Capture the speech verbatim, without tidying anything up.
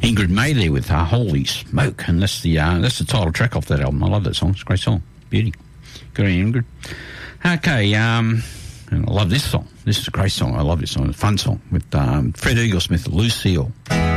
Ingrid May there with uh, Holy Smoke, and that's the uh, that's the title track off that album. I love that song. It's a great song. Beauty. Good on you, Ingrid. Okay, um, and I love this song. This is a great song. I love this song. It's a fun song with um, Fred Eaglesmith, Lucille.